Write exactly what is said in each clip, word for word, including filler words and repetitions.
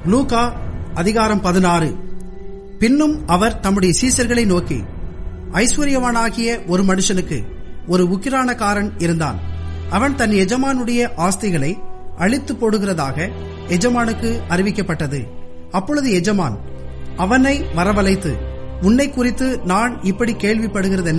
லூக்கா அதிகாரம் பதினாறு. பின்னும் அவர் தம்முடைய சீசர்களை நோக்கி, ஐஸ்வர்யவானாகிய ஒரு மனுஷனுக்கு ஒரு உக்கிரானக்காரன் இருந்தான். அவன் தன் எஜமானுடைய ஆஸ்திகளை அழித்து போடுகிறதாக எஜமானுக்கு அறிவிக்கப்பட்டது. அப்பொழுது எஜமான் அவனை வரவழைத்து, உன்னை குறித்து நான் இப்படி கேள்விப்படுகிறதென்ன?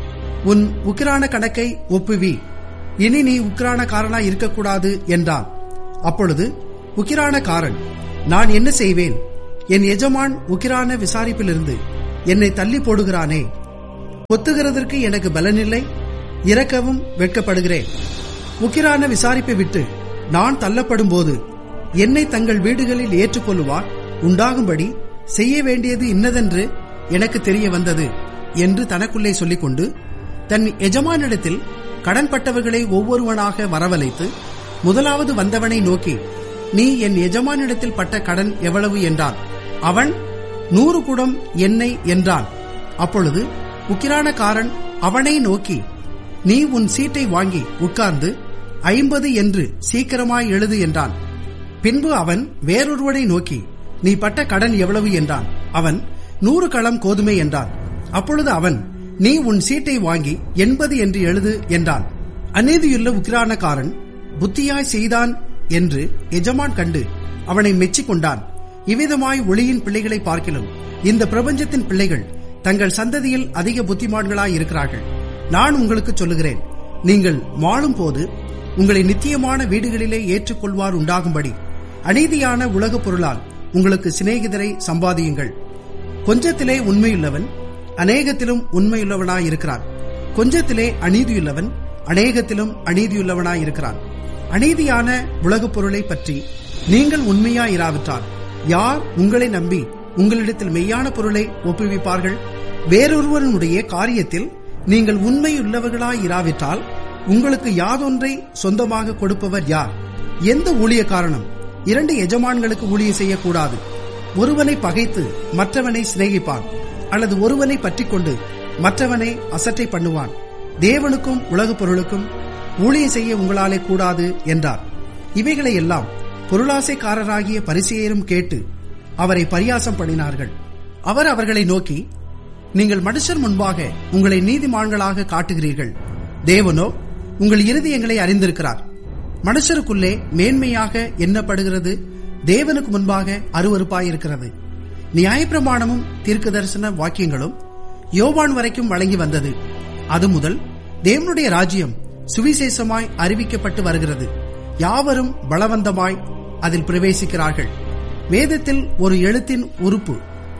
உன் உக்கிரான கணக்கை ஒப்புவி, இனி நீ உக்கிரானக்காரனாய் இருக்கக்கூடாது என்றான். அப்பொழுது உக்கிரானக்காரன், நான் என்ன செய்வேன்? என் எஜமான் உக்கிரான விசாரிப்பிலிருந்து என்னை தள்ளி போடுகிறானே. ஒத்துகிறதற்கு எனக்கு பலனில்லை, இறக்கவும் வெட்கப்படுகிறேன். உக்கிரான விசாரிப்பை விட்டு நான் தள்ளப்படும் போது என்னை தங்கள் வீடுகளில் ஏற்றுக்கொள்ளுவார் உண்டாகும்படி செய்ய வேண்டியது இன்னதென்று எனக்கு தெரிய வந்தது என்று தனக்குள்ளே சொல்லிக்கொண்டு தன் எஜமானிடத்தில் கடன்பட்டவர்களை ஒவ்வொருவனாக வரவழைத்து முதலாவது வந்தவனை நோக்கி, நீ என் எஜமானிடத்தில் பட்ட கடன் எவ்வளவு என்றான். அவன், நூறு குடம் எண்ணெய் என்றான். அப்பொழுது உக்கிரானக்காரன் அவனை நோக்கி, நீ உன் சீட்டை வாங்கி உட்கார்ந்து ஐம்பது என்று சீக்கிரமாய் எழுது என்றான். பின்பு அவன் வேறொருவனை நோக்கி, நீ பட்ட கடன் எவ்வளவு என்றான். அவன், நூறு களம் கோதுமை என்றான். அப்பொழுது அவன், நீ உன் சீட்டை வாங்கி எண்பது என்று எழுது என்றான். அநீதியுள்ள உக்கிரானக்காரன் புத்தியாய் செய்தான் என்று எஜமான் கண்டு அவனை மெச்சிக் கொண்டான். இவ்விதமாய் ஒளியின் பிள்ளைகளை பார்க்கிலும் இந்த பிரபஞ்சத்தின் பிள்ளைகள் தங்கள் சந்ததியில் அதிக புத்திமான்களாய் இருக்கிறார்கள். நான் உங்களுக்கு சொல்லுகிறேன், நீங்கள் வாழும் போது உங்களை நித்தியமான வீடுகளிலே ஏற்றுக்கொள்வார் உண்டாகும்படி அநீதியான உலகப் பொருளால் உங்களுக்கு சிநேகிதரை சம்பாதியுங்கள். கொஞ்சத்திலே உண்மையுள்ளவன் அநேகத்திலும் உண்மையுள்ளவனாயிருக்கிறான். கொஞ்சத்திலே அநீதியுள்ளவன் அநேகத்திலும் அநீதியுள்ளவனாயிருக்கிறான். அநீதியான உலகப் பொருளை பற்றி நீங்கள் உண்மையாயிராவிட்டால் யார் உங்களை நம்பி உங்களிடத்தில் மெய்யான பொருளை ஒப்புவிப்பார்கள்? வேறொருவனுடைய காரியத்தில் நீங்கள் உண்மையுள்ளவர்களாயிராவிட்டால் உங்களுக்கு யாதொன்றை சொந்தமாக கொடுப்பவர் யார்? எந்த ஊழியக்காரனும் இரண்டு எஜமான்களுக்கு ஊழியம் செய்யக்கூடாது. ஒருவனை பகைத்து மற்றவனை சிநேகிப்பான், அல்லது ஒருவனை பற்றிக் கொண்டு மற்றவனை அசட்டை பண்ணுவான். தேவனுக்கும் உலகப் பொருளுக்கும் ஊழியம் செய்ய உங்களாலே கூடாது என்றார். இவைகளை எல்லாம் பொருளாசைக்காரராகிய பரிசேயரும் கேட்டு அவரை பரியாசம் பண்ணினார்கள். அவர் அவர்களை நோக்கி, நீங்கள் மனுஷர் முன்பாக உங்களை நீதிமான்களாக காட்டுகிறீர்கள், தேவனோ உங்கள் இருதயங்களை அறிந்திருக்கிறார். மனுஷருக்குள்ளே மேன்மையாக எண்ணப்படுகிறது தேவனுக்கு முன்பாக அருவருப்பாயிருக்கிறது. நியாயப்பிரமாணமும் தீர்க்க தரிசன வாக்கியங்களும் யோவான் வரைக்கும் வழங்கி வந்தது. அது முதல் தேவனுடைய ராஜ்யம் சுவிசேஷமாய் அறிவிக்கப்பட்டு வருகிறது. யாவரும் பலவந்தமாய் அதில் பிரவேசிக்கிறார்கள். வேதத்தில் ஒரு எழுத்தின் உறுப்பு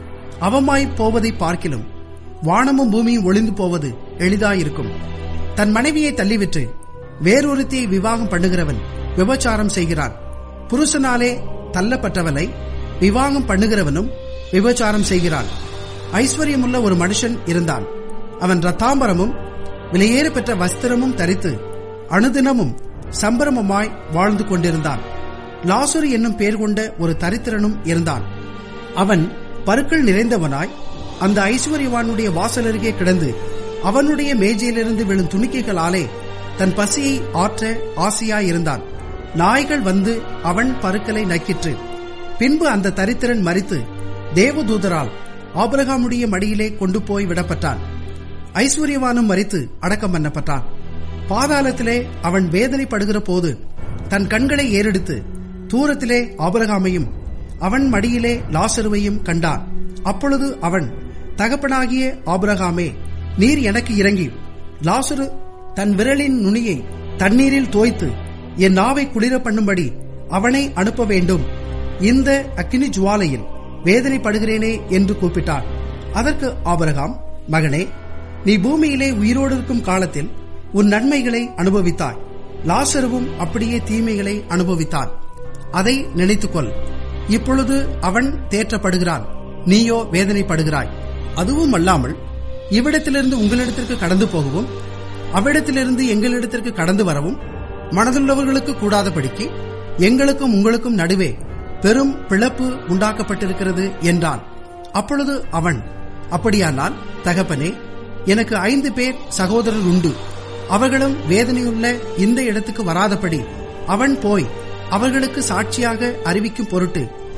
அவமாய் போவதை பார்க்கிலும் வானமும் பூமியும் ஒளிந்து போவது எளிதாயிருக்கும். தன் மனைவியை தள்ளிவிட்டு வேறொருத்தியை விவாகம் பண்ணுகிறவன் விபச்சாரம் செய்கிறான். புருஷனாலே தள்ளப்பட்டவனை விவாகம் பண்ணுகிறவனும் விபச்சாரம் செய்கிறான். ஐஸ்வர்யமுள்ள ஒரு மனுஷன் இருந்தான். அவன் ரத்தாம்பரமும் விலையேற பெற்ற வஸ்திரமும் தரித்து அனுதினமும் சம்பரமுமாய் வாழ்ந்து கொண்டிருந்தான். லாசரு என்னும் பெயர் கொண்ட ஒரு தரித்திரனும் இருந்தான். அவன் பருக்கள் நிறைந்தவனாய் அந்த ஐஸ்வர்யவானுடைய வாசலருகே கிடந்து அவனுடைய மேஜையிலிருந்து விழும் துணிக்கைகளாலே தன் பசியை ஆற்ற ஆசையாயிருந்தான். நாய்கள் வந்து அவன் பருக்களை நக்கிற்று. பின்பு அந்த தரித்திரன் மரித்து தேவதூதரால் ஆபிரகாமுடைய மடியிலே கொண்டு போய் விடப்பட்டான். ஐஸ்வர்யவானும் மரித்து அடக்கம் பண்ணப்பட்டான். பாதாளத்திலே அவன் வேதனைப்படுகிற போது தன் கண்களை ஏறெடுத்து தூரத்திலே ஆபிரகாமையும் அவன் மடியிலே லாசருவையும் கண்டான். அப்பொழுது அவன், தகப்பனாகிய ஆபிரகாமே, நீர் எனக்கு இறங்கி லாசரு தன் விரலின் நுனியை தண்ணீரில் தோய்த்து என் நாவை குளிர பண்ணும்படி அவனை அனுப்ப வேண்டும். இந்த அக்கினி ஜுவாலையில் வேதனைப்படுகிறேனே என்று கூப்பிட்டான். அதற்கு ஆபிரகாம், மகனே, நீ பூமியிலே உயிரோடு இருக்கும் காலத்தில் உன் நன்மைகளை அனுபவித்தாய். லாசருவும் அப்படியே தீமைகளை அனுபவித்தான். அதை நினைத்துக்கொள். இப்பொழுது அவன் தேற்றப்படுகிறான், நீயோ வேதனைப்படுகிறாய். அதுவும் அல்லாமல் இவ்விடத்திலிருந்து உங்களிடத்திற்கு கடந்து போகவும் அவ்விடத்திலிருந்து எங்களிடத்திற்கு கடந்து வரவும் மனதுள்ளவர்களுக்கு கூடாதபடிக்கு எங்களுக்கும் உங்களுக்கும் நடுவே பெரும் பிளப்பு உண்டாக்கப்பட்டிருக்கிறது என்றான். அப்பொழுது அவன், அப்படியானால் தகப்பனே, எனக்கு ஐந்து பேர் சகோதரர் உண்டு. அவர்களும் வேதனையுள்ள இந்த இடத்துக்கு வராதபடி அவன் போய் அவர்களுக்கு சாட்சியாக அறிவிக்கும் பொருட்டு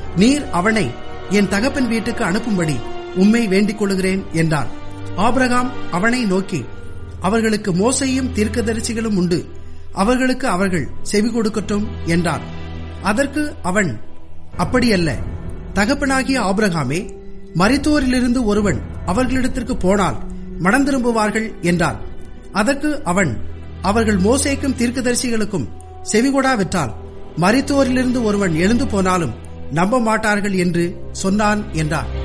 நீர் அவனை என் தகப்பன் வீட்டுக்கு அனுப்பும்படி உம்மை வேண்டிக் கொள்கிறேன் என்றார். ஆபிரகாம் அவனை நோக்கி, அவர்களுக்கு மோசேயும் தீர்க்கதரிசிகளும் உண்டு, அவர்களுக்கு அவர்கள் செவி கொடுக்கட்டும் என்றார். அதற்கு அவன், அப்படியல்ல தகப்பனாகிய ஆபிரகாமே, மரித்தோரிலிருந்து ஒருவன் அவர்களிடத்திற்கு போனால் மனம் திரும்புவார்கள் என்றார். அதற்கு அவன், அவர்கள் மோசேக்கும் தீர்க்கதரிசிகளுக்கும் செவிகொடாவிட்டால் மரித்தோரிலிருந்து ஒருவன் எழுந்து போனாலும் நம்ப மாட்டார்கள் என்று சொன்னான் என்றார்.